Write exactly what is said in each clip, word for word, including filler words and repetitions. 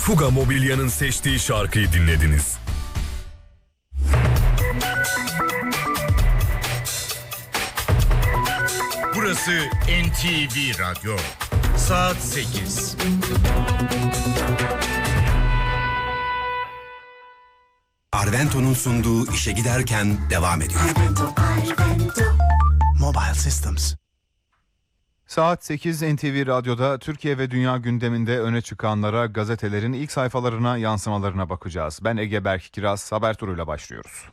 Fuga Mobilya'nın seçtiği şarkıyı dinlediniz. Burası N T V Radyo. Saat sekiz. Arvento'nun sunduğu işe giderken devam ediyor. Arvento, Arvento. Mobile Systems. Saat sekiz N T V Radyo'da Türkiye ve dünya gündeminde öne çıkanlara, gazetelerin ilk sayfalarına, yansımalarına bakacağız. Ben Ege Berk Kiraz, haber turuyla başlıyoruz.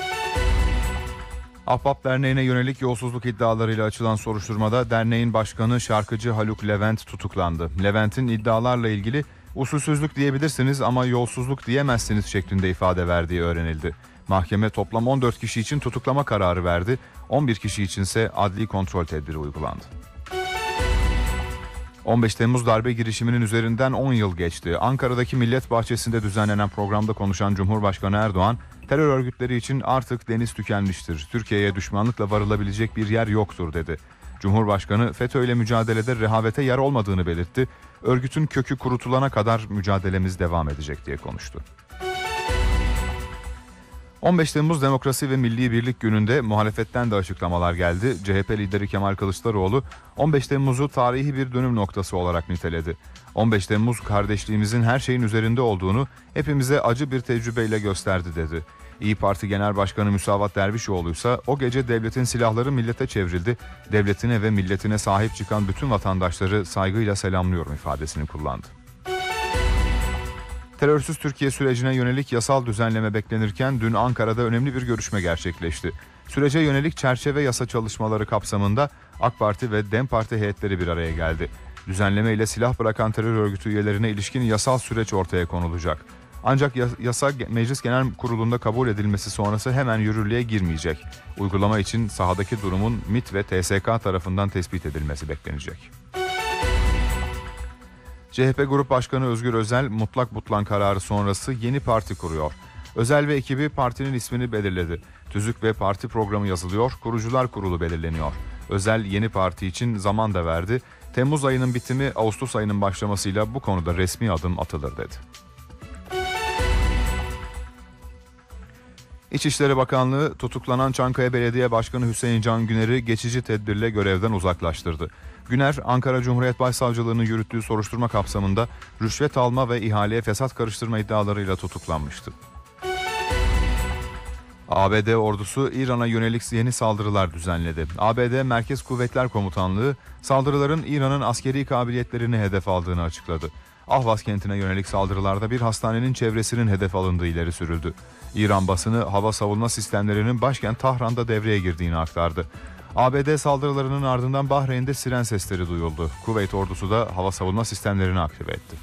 Ahbap Derneği'ne yönelik yolsuzluk iddialarıyla açılan soruşturmada derneğin başkanı şarkıcı Haluk Levent tutuklandı. Levent'in iddialarla ilgili usulsüzlük diyebilirsiniz ama yolsuzluk diyemezsiniz şeklinde ifade verdiği öğrenildi. Mahkeme toplam on dört kişi için tutuklama kararı verdi, on bir kişi içinse adli kontrol tedbiri uygulandı. on beş Temmuz darbe girişiminin üzerinden on yıl geçti. Ankara'daki Millet Bahçesi'nde düzenlenen programda konuşan Cumhurbaşkanı Erdoğan, terör örgütleri için artık deniz tükenmiştir. Türkiye'ye düşmanlıkla varılabilecek bir yer yoktur dedi. Cumhurbaşkanı FETÖ'yle mücadelede rehavete yer olmadığını belirtti. Örgütün kökü kurutulana kadar mücadelemiz devam edecek diye konuştu. on beş Temmuz Demokrasi ve Milli Birlik Günü'nde muhalefetten de açıklamalar geldi. C H P lideri Kemal Kılıçdaroğlu on beş Temmuz'u tarihi bir dönüm noktası olarak niteledi. on beş Temmuz kardeşliğimizin her şeyin üzerinde olduğunu hepimize acı bir tecrübeyle gösterdi dedi. İYİ Parti Genel Başkanı Müsavat Dervişoğlu ise o gece devletin silahları millete çevrildi. Devletine ve milletine sahip çıkan bütün vatandaşları saygıyla selamlıyorum ifadesini kullandı. Terörsüz Türkiye sürecine yönelik yasal düzenleme beklenirken dün Ankara'da önemli bir görüşme gerçekleşti. Sürece yönelik çerçeve yasa çalışmaları kapsamında AK Parti ve DEM Parti heyetleri bir araya geldi. Düzenleme ile silah bırakan terör örgütü üyelerine ilişkin yasal süreç ortaya konulacak. Ancak yasa Meclis Genel Kurulu'nda kabul edilmesi sonrası hemen yürürlüğe girmeyecek. Uygulama için sahadaki durumun MİT ve T S K tarafından tespit edilmesi beklenecek. C H P Grup Başkanı Özgür Özel mutlak butlan kararı sonrası yeni parti kuruyor. Özel ve ekibi partinin ismini belirledi. Tüzük ve parti programı yazılıyor, kurucular kurulu belirleniyor. Özel yeni parti için zaman da verdi. Temmuz ayının bitimi Ağustos ayının başlamasıyla bu konuda resmi adım atılır dedi. İçişleri Bakanlığı tutuklanan Çankaya Belediye Başkanı Hüseyin Can Güner'i geçici tedbirle görevden uzaklaştırdı. Güner, Ankara Cumhuriyet Başsavcılığı'nın yürüttüğü soruşturma kapsamında rüşvet alma ve ihaleye fesat karıştırma iddialarıyla tutuklanmıştı. A B D ordusu İran'a yönelik yeni saldırılar düzenledi. A B D Merkez Kuvvetler Komutanlığı saldırıların İran'ın askeri kabiliyetlerini hedef aldığını açıkladı. Ahvaz kentine yönelik saldırılarda bir hastanenin çevresinin hedef alındığı ileri sürüldü. İran basını hava savunma sistemlerinin başkent Tahran'da devreye girdiğini aktardı. A B D saldırılarının ardından Bahreyn'de siren sesleri duyuldu. Kuveyt ordusu da hava savunma sistemlerini aktive etti.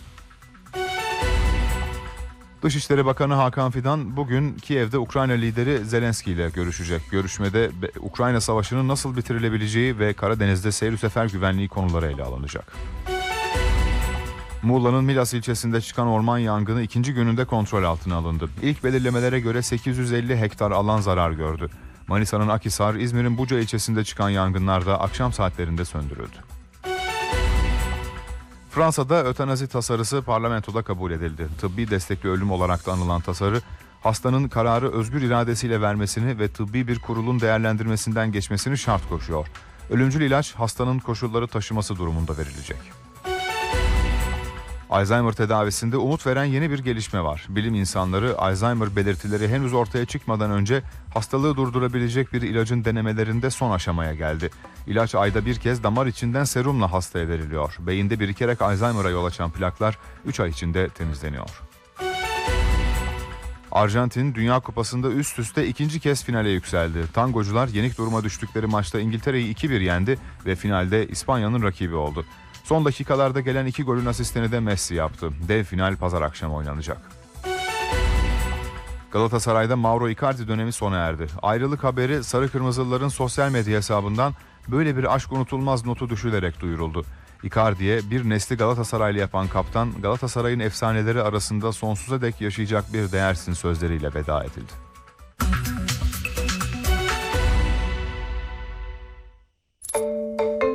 Dışişleri Bakanı Hakan Fidan bugün Kiev'de Ukrayna lideri Zelenski ile görüşecek. Görüşmede Ukrayna Savaşı'nın nasıl bitirilebileceği ve Karadeniz'de seyir sefer güvenliği konuları ele alınacak. Muğla'nın Milas ilçesinde çıkan orman yangını ikinci gününde kontrol altına alındı. İlk belirlemelere göre sekiz yüz elli hektar alan zarar gördü. Manisa'nın Akhisar, İzmir'in Buca ilçesinde çıkan yangınlar da akşam saatlerinde söndürüldü. Fransa'da ötenazi tasarısı parlamentoda kabul edildi. Tıbbi destekli ölüm olarak da anılan tasarı, hastanın kararı özgür iradesiyle vermesini ve tıbbi bir kurulun değerlendirmesinden geçmesini şart koşuyor. Ölümcül ilaç hastanın koşulları taşıması durumunda verilecek. Alzheimer tedavisinde umut veren yeni bir gelişme var. Bilim insanları Alzheimer belirtileri henüz ortaya çıkmadan önce hastalığı durdurabilecek bir ilacın denemelerinde son aşamaya geldi. İlaç ayda bir kez damar içinden serumla hastaya veriliyor. Beyinde birikerek Alzheimer'a yol açan plaklar üç ay içinde temizleniyor. Arjantin Dünya Kupası'nda üst üste ikinci kez finale yükseldi. Tangocular yenik duruma düştükleri maçta İngiltere'yi iki bir yendi ve finalde İspanya'nın rakibi oldu. Son dakikalarda gelen iki golün asistini de Messi yaptı. Dev final pazar akşamı oynanacak. Galatasaray'da Mauro Icardi dönemi sona erdi. Ayrılık haberi Sarı Kırmızılıların sosyal medya hesabından böyle bir aşk unutulmaz notu düşülerek duyuruldu. Icardi'ye bir nesli Galatasaraylı yapan kaptan, Galatasaray'ın efsaneleri arasında sonsuza dek yaşayacak bir değersin sözleriyle veda edildi.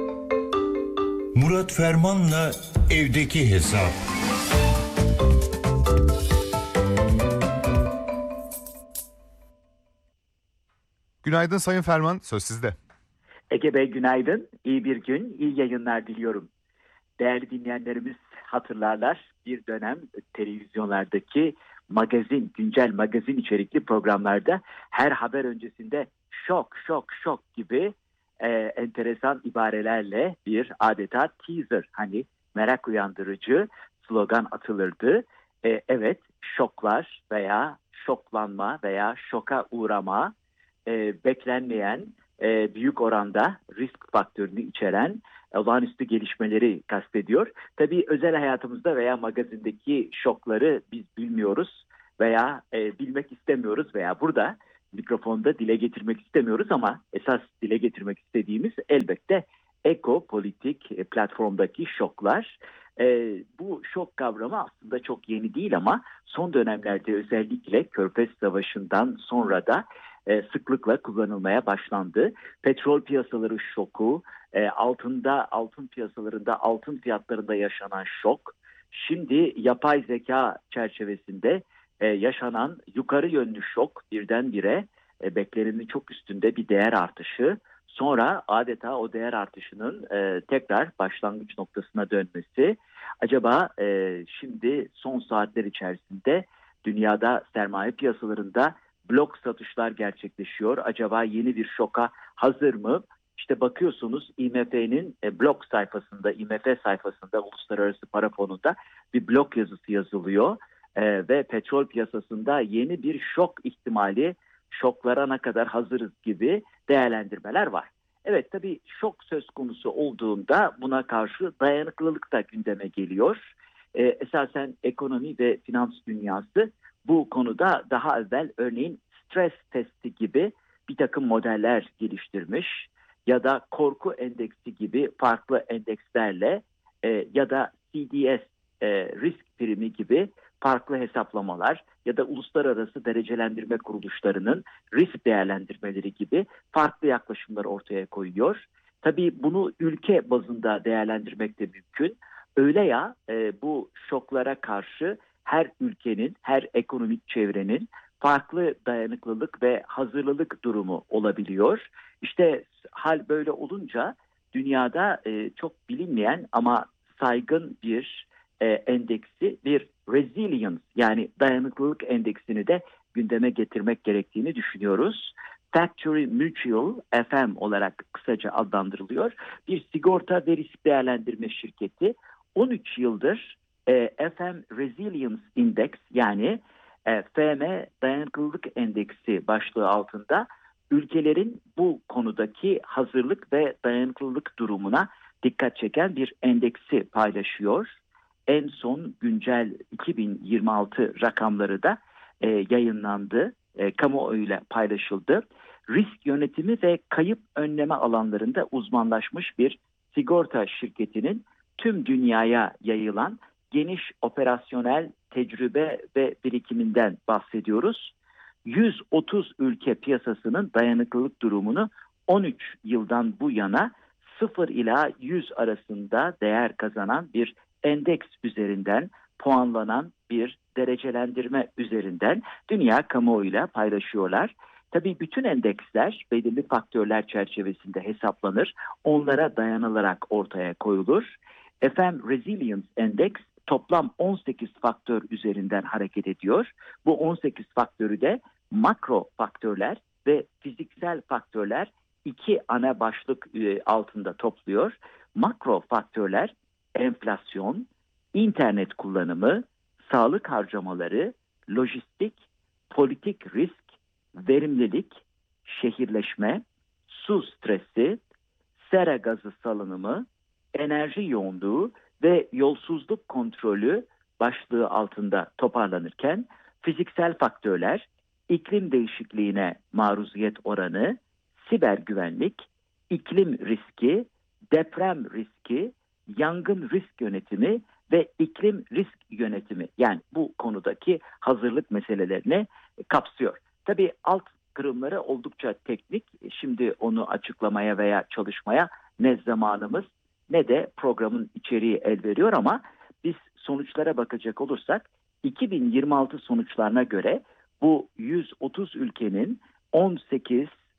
Murat Ferman'la evdeki hesap. Günaydın Sayın Ferman, söz sizde. Ege Bey günaydın, iyi bir gün, iyi yayınlar diliyorum. Değerli dinleyenlerimiz hatırlarlar, bir dönem televizyonlardaki magazin, güncel magazin içerikli programlarda her haber öncesinde şok, şok, şok gibi e, enteresan ibarelerle bir adeta teaser, hani merak uyandırıcı slogan atılırdı. E, evet, şoklar veya şoklanma veya şoka uğrama e, beklenmeyen e, büyük oranda risk faktörünü içeren olağanüstü gelişmeleri kastediyor. Tabii özel hayatımızda veya magazindeki şokları biz bilmiyoruz veya e, bilmek istemiyoruz veya burada mikrofonda dile getirmek istemiyoruz ama esas dile getirmek istediğimiz elbette ekopolitik platformdaki şoklar. E, bu şok kavramı aslında çok yeni değil ama son dönemlerde özellikle Körfez Savaşı'ndan sonra da e, sıklıkla kullanılmaya başlandı. Petrol piyasaları şoku, e, altında altın piyasalarında altın fiyatlarında yaşanan şok, şimdi yapay zeka çerçevesinde e, yaşanan yukarı yönlü şok birdenbire e, beklenenin çok üstünde bir değer artışı. Sonra adeta o değer artışının e, tekrar başlangıç noktasına dönmesi. Acaba e, şimdi son saatler içerisinde dünyada sermaye piyasalarında blok satışlar gerçekleşiyor. Acaba yeni bir şoka hazır mı? İşte bakıyorsunuz I M F'nin e, blog sayfasında, I M F sayfasında, Uluslararası Para Fonu'nda bir blog yazısı yazılıyor. E, ve petrol piyasasında yeni bir şok ihtimali, şoklara ne kadar hazırız gibi değerlendirmeler var. Evet, tabii şok söz konusu olduğunda buna karşı dayanıklılık da gündeme geliyor. Ee, esasen ekonomi ve finans dünyası bu konuda daha evvel örneğin stres testi gibi bir takım modeller geliştirmiş ya da korku endeksi gibi farklı endekslerle e, ya da C D S e, risk primi gibi farklı hesaplamalar ya da uluslararası derecelendirme kuruluşlarının risk değerlendirmeleri gibi farklı yaklaşımlar ortaya koyuyor. Tabii bunu ülke bazında değerlendirmek de mümkün. Öyle ya e, bu şoklara karşı her ülkenin, her ekonomik çevrenin farklı dayanıklılık ve hazırlılık durumu olabiliyor. İşte hal böyle olunca dünyada e, çok bilinmeyen ama saygın bir e, endeksi, bir resilience yani dayanıklılık endeksini de gündeme getirmek gerektiğini düşünüyoruz. Factory Mutual F M olarak kısaca adlandırılıyor. Bir sigorta ve risk değerlendirme şirketi on üç yıldır e, F M Resilience Index yani e, F M Dayanıklılık Endeksi başlığı altında ülkelerin bu konudaki hazırlık ve dayanıklılık durumuna dikkat çeken bir endeksi paylaşıyor. En son güncel iki bin yirmi altı rakamları da e, yayınlandı, e, kamuoyuyla paylaşıldı. Risk yönetimi ve kayıp önleme alanlarında uzmanlaşmış bir sigorta şirketinin tüm dünyaya yayılan geniş operasyonel tecrübe ve birikiminden bahsediyoruz. yüz otuz ülke piyasasının dayanıklılık durumunu on üç yıldan bu yana sıfır ila yüz arasında değer kazanan bir endeks üzerinden puanlanan bir derecelendirme üzerinden dünya kamuoyuyla paylaşıyorlar. Tabii bütün endeksler belirli faktörler çerçevesinde hesaplanır, onlara dayanılarak ortaya koyulur. F M Resilience Index toplam on sekiz faktör üzerinden hareket ediyor. Bu on sekiz faktörü de makro faktörler ve fiziksel faktörler iki ana başlık altında topluyor. Makro faktörler enflasyon, internet kullanımı, sağlık harcamaları, lojistik, politik risk, verimlilik, şehirleşme, su stresi, sera gazı salınımı, enerji yoğunluğu ve yolsuzluk kontrolü başlığı altında toparlanırken fiziksel faktörler, iklim değişikliğine maruziyet oranı, siber güvenlik, iklim riski, deprem riski, yangın risk yönetimi ve iklim risk yönetimi yani bu konudaki hazırlık meselelerini kapsıyor. Tabii alt kırımları oldukça teknik. Şimdi onu açıklamaya veya çalışmaya ne zamanımız ne de programın içeriği el veriyor ama biz sonuçlara bakacak olursak iki bin yirmi altı sonuçlarına göre bu yüz otuz ülkenin on sekiz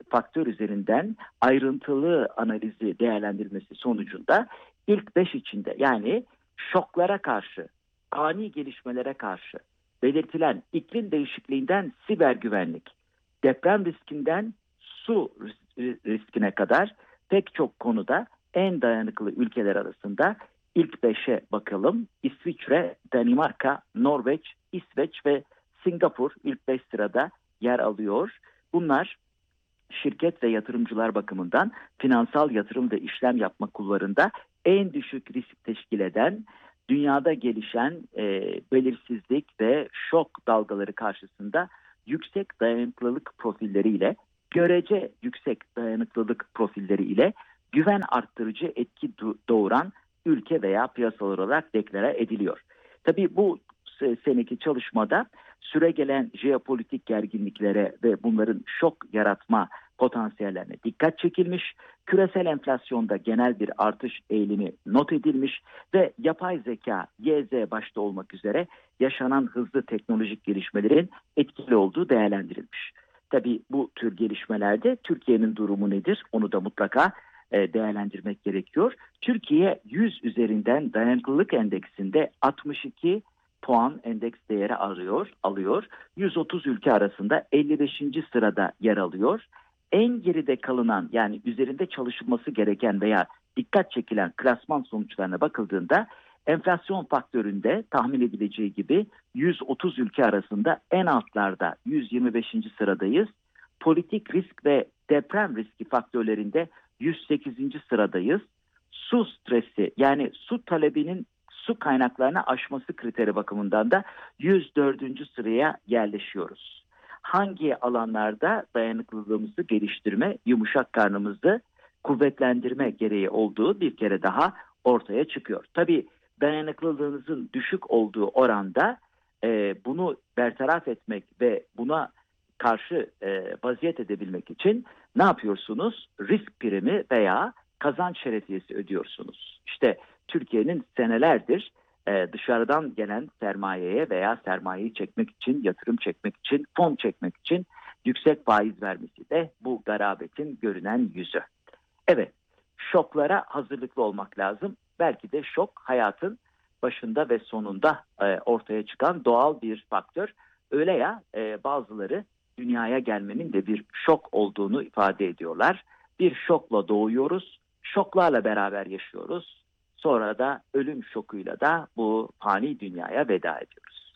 faktör üzerinden ayrıntılı analizi değerlendirmesi sonucunda ilk beş içinde, yani şoklara karşı, ani gelişmelere karşı, belirtilen iklim değişikliğinden siber güvenlik, deprem riskinden su riskine kadar pek çok konuda en dayanıklı ülkeler arasında ilk beşe bakalım. İsviçre, Danimarka, Norveç, İsveç ve Singapur ilk beş sırada yer alıyor. Bunlar şirket ve yatırımcılar bakımından finansal yatırım ve işlem yapma kullarında en düşük risk teşkil eden, dünyada gelişen e, belirsizlik ve şok dalgaları karşısında yüksek dayanıklılık profilleriyle, görece yüksek dayanıklılık profilleriyle güven arttırıcı etki doğuran ülke veya piyasalar olarak deklare ediliyor. Tabii bu seneki çalışmada süregelen jeopolitik gerginliklere ve bunların şok yaratma potansiyellerine dikkat çekilmiş, küresel enflasyonda genel bir artış eğilimi not edilmiş ve yapay zeka, Y Z başta olmak üzere yaşanan hızlı teknolojik gelişmelerin etkili olduğu değerlendirilmiş. Tabii bu tür gelişmelerde Türkiye'nin durumu nedir? Onu da mutlaka e, değerlendirmek gerekiyor. Türkiye yüz üzerinden dayanıklılık endeksinde altmış iki puan endeks değeri alıyor, alıyor. yüz otuz ülke arasında elli beşinci sırada yer alıyor. En geride kalınan, yani üzerinde çalışılması gereken veya dikkat çekilen klasman sonuçlarına bakıldığında enflasyon faktöründe tahmin edileceği gibi yüz otuz ülke arasında en altlarda yüz yirmi beşinci sıradayız. Politik risk ve deprem riski faktörlerinde yüz sekizinci sıradayız. Su stresi, yani su talebinin su kaynaklarını aşması kriteri bakımından da yüz dördüncü sıraya yerleşiyoruz. Hangi alanlarda dayanıklılığımızı geliştirme, yumuşak karnımızı kuvvetlendirme gereği olduğu bir kere daha ortaya çıkıyor. Tabii dayanıklılığınızın düşük olduğu oranda e, bunu bertaraf etmek ve buna karşı e, vaziyet edebilmek için ne yapıyorsunuz? Risk primi veya kazanç şerefiyesi ödüyorsunuz. İşte Türkiye'nin senelerdir e, dışarıdan gelen sermayeye veya sermayeyi çekmek için, yatırım çekmek için, fon çekmek için yüksek faiz vermesi de bu garabetin görünen yüzü. Evet, şoklara hazırlıklı olmak lazım. Belki de şok hayatın başında ve sonunda e, ortaya çıkan doğal bir faktör. Öyle ya, e, bazıları dünyaya gelmenin de bir şok olduğunu ifade ediyorlar. Bir şokla doğuyoruz, şoklarla beraber yaşıyoruz. Sonra da ölüm şokuyla da bu fani dünyaya veda ediyoruz.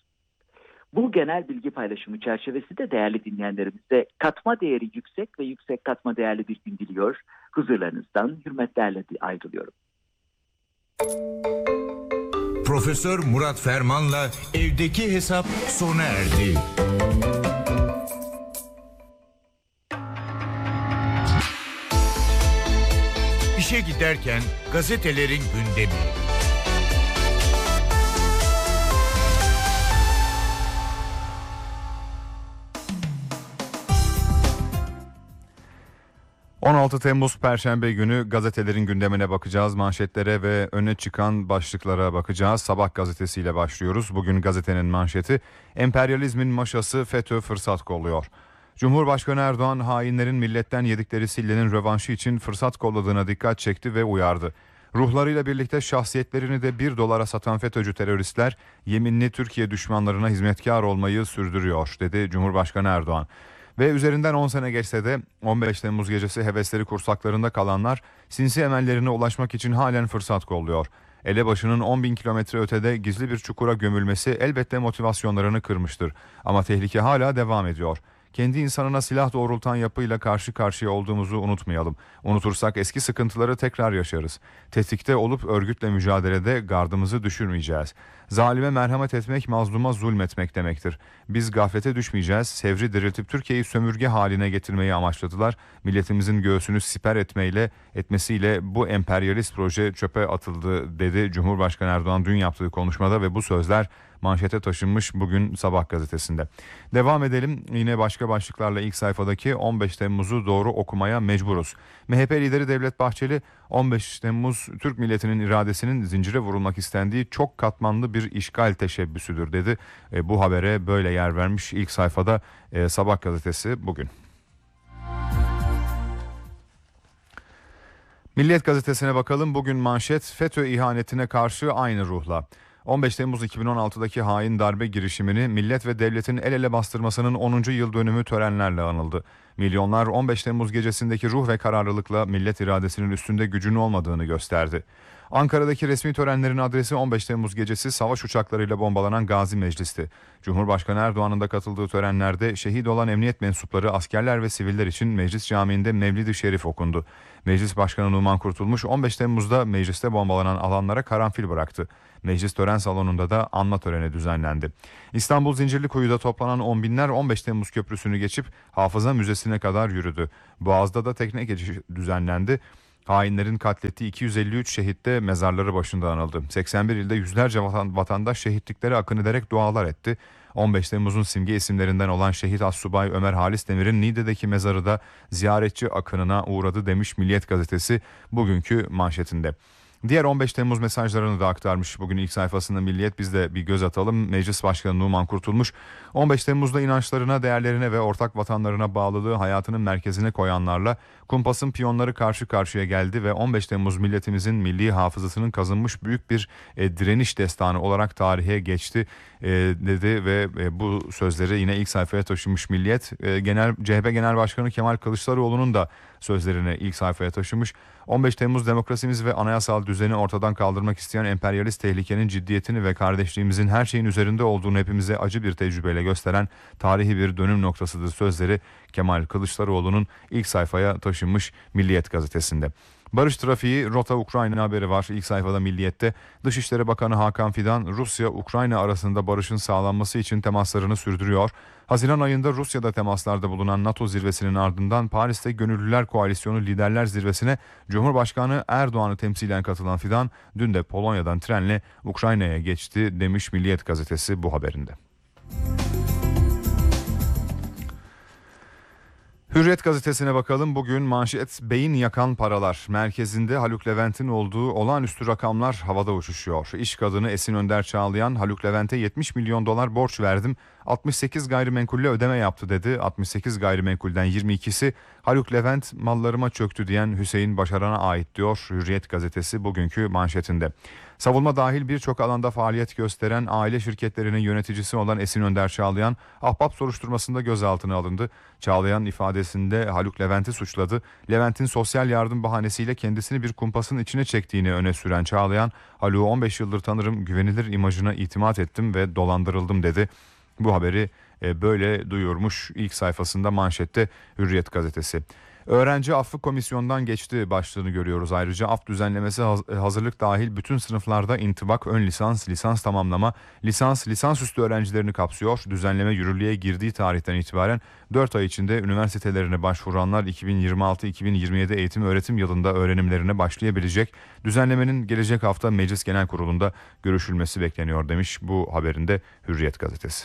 Bu genel bilgi paylaşımı çerçevesinde değerli dinleyenlerimize katma değeri yüksek ve yüksek katma değerli bir gün diliyor. Huzurlarınızdan hürmetlerle ayrılıyorum. Profesör Murat Ferman'la evdeki hesap sona erdi. İşe giderken gazetelerin gündemi. on altı Temmuz Perşembe günü gazetelerin gündemine bakacağız. Manşetlere ve öne çıkan başlıklara bakacağız. Sabah gazetesiyle başlıyoruz. Bugün gazetenin manşeti: emperyalizmin maşası FETÖ fırsat kolluyor. Cumhurbaşkanı Erdoğan hainlerin milletten yedikleri sillenin rövanşı için fırsat kolladığına dikkat çekti ve uyardı. Ruhlarıyla birlikte şahsiyetlerini de bir dolara satan FETÖ'cü teröristler yeminli Türkiye düşmanlarına hizmetkar olmayı sürdürüyor, dedi Cumhurbaşkanı Erdoğan. Ve üzerinden on sene geçse de on beş Temmuz gecesi hevesleri kursaklarında kalanlar sinsi emellerine ulaşmak için halen fırsat kolluyor. Elebaşı'nın on bin kilometre ötede gizli bir çukura gömülmesi elbette motivasyonlarını kırmıştır. Ama tehlike hala devam ediyor. Kendi insanına silah doğrultan yapıyla karşı karşıya olduğumuzu unutmayalım. Unutursak eski sıkıntıları tekrar yaşarız. Tetikte olup örgütle mücadelede gardımızı düşürmeyeceğiz. Zalime merhamet etmek, mazluma zulmetmek demektir. Biz gaflete düşmeyeceğiz. Sevri diriltip Türkiye'yi sömürge haline getirmeyi amaçladılar. Milletimizin göğsünü siper etmeyle, etmesiyle bu emperyalist proje çöpe atıldı, dedi Cumhurbaşkanı Erdoğan dün yaptığı konuşmada ve bu sözler manşete taşınmış bugün Sabah gazetesinde. Devam edelim yine başka başlıklarla. İlk sayfadaki on beş Temmuz'u doğru okumaya mecburuz. M H P lideri Devlet Bahçeli, on beş Temmuz Türk milletinin iradesinin zincire vurulmak istendiği çok katmanlı bir işgal teşebbüsüdür, dedi. E, bu habere böyle yer vermiş ilk sayfada e, Sabah gazetesi bugün. Milliyet gazetesine bakalım. Bugün manşet FETÖ ihanetine karşı aynı ruhla. on beş Temmuz iki bin on altıdaki hain darbe girişimini millet ve devletin el ele bastırmasının onuncu yıl dönümü törenlerle anıldı. Milyonlar on beş Temmuz gecesindeki ruh ve kararlılıkla millet iradesinin üstünde gücün olmadığını gösterdi. Ankara'daki resmi törenlerin adresi on beş Temmuz gecesi savaş uçaklarıyla bombalanan Gazi Meclis'ti. Cumhurbaşkanı Erdoğan'ın da katıldığı törenlerde şehit olan emniyet mensupları, askerler ve siviller için Meclis Camii'nde Mevlid-i Şerif okundu. Meclis Başkanı Numan Kurtulmuş on beş Temmuz'da mecliste bombalanan alanlara karanfil bıraktı. Meclis tören salonunda da anma töreni düzenlendi. İstanbul Zincirlikuyu'da toplanan on binler on beş Temmuz Köprüsü'nü geçip Hafıza Müzesi'ne kadar yürüdü. Boğaz'da da tekne geçişi düzenlendi. Hainlerin katlettiği iki yüz elli üç şehit de mezarları başında anıldı. seksen bir ilde yüzlerce vatandaş şehitliklere akın ederek dualar etti. on beş Temmuz'un simge isimlerinden olan şehit Assubay Ömer Halis Demir'in Niğde'deki mezarı da ziyaretçi akınına uğradı demiş Milliyet gazetesi bugünkü manşetinde. Diğer on beş Temmuz mesajlarını da aktarmış bugün ilk sayfasında Milliyet. Biz de bir göz atalım. Meclis Başkanı Numan Kurtulmuş on beş Temmuz'da inançlarına, değerlerine ve ortak vatanlarına bağlılığı hayatının merkezine koyanlarla kumpasın piyonları karşı karşıya geldi ve on beş Temmuz milletimizin milli hafızasının kazınmış büyük bir e, direniş destanı olarak tarihe geçti e, dedi ve e, bu sözleri yine ilk sayfaya taşımış Milliyet. E, Genel C H P Genel Başkanı Kemal Kılıçdaroğlu'nun da sözlerini ilk sayfaya taşımış. on beş Temmuz demokrasimiz ve anayasal düzeni ortadan kaldırmak isteyen emperyalist tehlikenin ciddiyetini ve kardeşliğimizin her şeyin üzerinde olduğunu hepimize acı bir tecrübeyle gösteren tarihi bir dönüm noktasıdır sözleri Kemal Kılıçdaroğlu'nun ilk sayfaya taşınmış Milliyet gazetesinde. Barış trafiği rota Ukrayna haberi var ilk sayfada Milliyet'te. Dışişleri Bakanı Hakan Fidan Rusya-Ukrayna arasında barışın sağlanması için temaslarını sürdürüyor. Haziran ayında Rusya'da temaslarda bulunan NATO zirvesinin ardından Paris'te Gönüllüler Koalisyonu Liderler Zirvesi'ne Cumhurbaşkanı Erdoğan'ı temsilen katılan Fidan dün de Polonya'dan trenle Ukrayna'ya geçti demiş Milliyet gazetesi bu haberinde. Hürriyet gazetesine bakalım. Bugün manşet beyin yakan paralar. Merkezinde Haluk Levent'in olduğu olağanüstü rakamlar havada uçuşuyor. İş kadını Esin Önder Çağlayan Haluk Levent'e yetmiş milyon dolar borç verdim. altmış sekiz gayrimenkulle ödeme yaptı dedi. altmış sekiz gayrimenkulden yirmi ikisi Haluk Levent mallarıma çöktü diyen Hüseyin Başaran'a ait diyor Hürriyet gazetesi bugünkü manşetinde. Savunma dahil birçok alanda faaliyet gösteren aile şirketlerinin yöneticisi olan Esin Önder Çağlayan ahbap soruşturmasında gözaltına alındı. Çağlayan ifadesinde Haluk Levent'i suçladı. Levent'in sosyal yardım bahanesiyle kendisini bir kumpasın içine çektiğini öne süren Çağlayan, Haluk'u on beş yıldır tanırım, güvenilir imajına itimat ettim ve dolandırıldım dedi. Bu haberi e, böyle duyurmuş ilk sayfasında manşette Hürriyet gazetesi. Öğrenci affı komisyondan geçti başlığını görüyoruz. Ayrıca af düzenlemesi hazırlık dahil bütün sınıflarda intibak, ön lisans, lisans tamamlama, lisans, lisansüstü öğrencilerini kapsıyor. Düzenleme yürürlüğe girdiği tarihten itibaren dört ay içinde üniversitelerine başvuranlar iki bin yirmi altı iki bin yirmi yedi eğitim öğretim yılında öğrenimlerine başlayabilecek. Düzenlemenin gelecek hafta Meclis Genel Kurulu'nda görüşülmesi bekleniyor demiş bu haberinde Hürriyet gazetesi.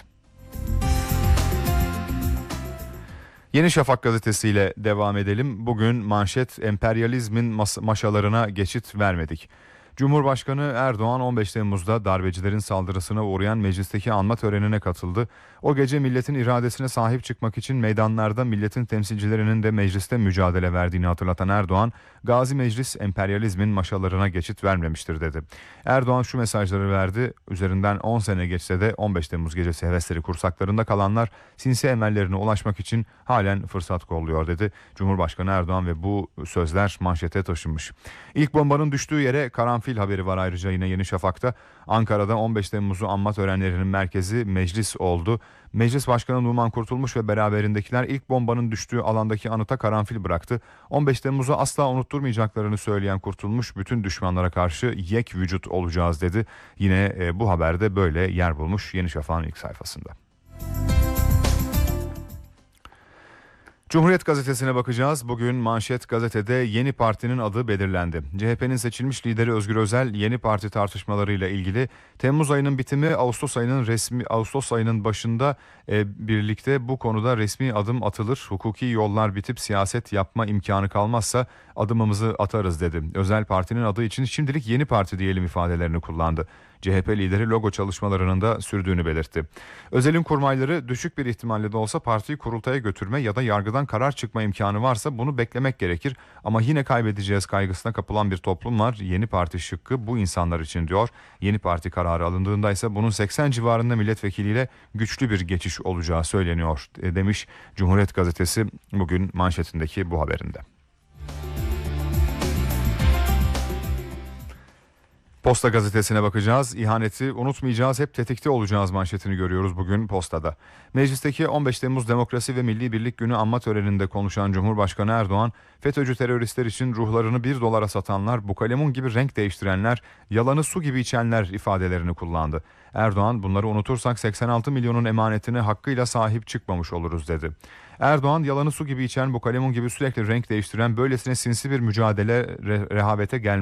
Yeni Şafak gazetesiyle devam edelim. Bugün manşet emperyalizmin mas- maşalarına geçit vermedik. Cumhurbaşkanı Erdoğan on beş Temmuz'da darbecilerin saldırısına uğrayan meclisteki anma törenine katıldı. O gece milletin iradesine sahip çıkmak için meydanlarda milletin temsilcilerinin de mecliste mücadele verdiğini hatırlatan Erdoğan, Gazi Meclis emperyalizmin maşalarına geçit vermemiştir dedi. Erdoğan şu mesajları verdi. Üzerinden on sene geçse de on beş Temmuz gecesi hevesleri kursaklarında kalanlar sinsi emellerine ulaşmak için halen fırsat kolluyor dedi. Cumhurbaşkanı Erdoğan ve bu sözler manşete taşınmış. İlk bombanın düştüğü yere karanfil haberi var ayrıca yine Yeni Şafak'ta. Ankara'da on beş Temmuz'u anma törenlerinin merkezi meclis oldu. Meclis Başkanı Numan Kurtulmuş ve beraberindekiler ilk bombanın düştüğü alandaki anıta karanfil bıraktı. on beş Temmuz'u asla unutturmayacaklarını söyleyen Kurtulmuş bütün düşmanlara karşı yek vücut olacağız dedi. Yine e, bu haberde böyle yer bulmuş Yeni Şafak'ın ilk sayfasında. Cumhuriyet gazetesine bakacağız. Bugün manşet gazetede yeni partinin adı belirlendi. C H P'nin seçilmiş lideri Özgür Özel yeni parti tartışmalarıyla ilgili Temmuz ayının bitimi Ağustos ayının resmi Ağustos ayının başında e, birlikte bu konuda resmi adım atılır. Hukuki yollar bitip siyaset yapma imkanı kalmazsa adımımızı atarız dedi. Özel partinin adı için şimdilik yeni parti diyelim ifadelerini kullandı. C H P lideri logo çalışmalarının da sürdüğünü belirtti. Özel'in kurmayları düşük bir ihtimalle de olsa partiyi kurultaya götürme ya da yargıdan karar çıkma imkanı varsa bunu beklemek gerekir. Ama yine kaybedeceğiz kaygısına kapılan bir toplum var. Yeni Parti şıkkı bu insanlar için diyor. Yeni Parti kararı alındığında ise bunun seksen civarında milletvekiliyle güçlü bir geçiş olacağı söyleniyor demiş Cumhuriyet Gazetesi bugün manşetindeki bu haberinde. Posta Gazetesi'ne bakacağız. İhaneti unutmayacağız, hep tetikte olacağız manşetini görüyoruz bugün Posta'da. Meclisteki on beş Temmuz Demokrasi ve Milli Birlik Günü anma töreninde konuşan Cumhurbaşkanı Erdoğan, FETÖ'cü teröristler için ruhlarını bir dolara satanlar, bu kalemun gibi renk değiştirenler, yalanı su gibi içenler ifadelerini kullandı. Erdoğan, bunları unutursak seksen altı milyonun emanetine hakkıyla sahip çıkmamış oluruz dedi. Erdoğan, yalanı su gibi içen, bu kalemun gibi sürekli renk değiştiren, böylesine sinsi bir mücadele re- rehavete gelmez.